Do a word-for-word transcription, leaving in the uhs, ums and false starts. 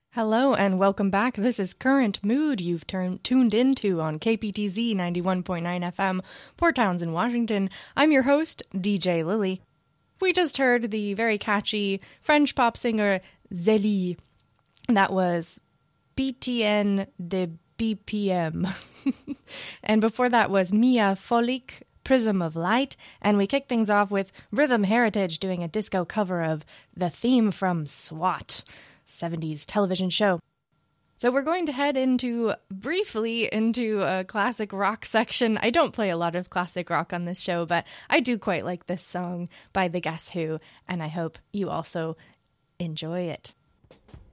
Hello and welcome back. This is Current Mood you've turned tuned into on K P T Z ninety-one point nine F M, Port Townsend, Washington. I'm your host, D J Lily. We just heard the very catchy French pop singer Zélie. That was B T N de B P M. And before that was Mia Folique, Prism of Light, and we kicked things off with Rhythm Heritage doing a disco cover of the theme from SWAT, seventies television show. So we're going to head into, briefly, into a classic rock section. I don't play a lot of classic rock on this show, but I do quite like this song by the Guess Who, and I hope you also enjoy it.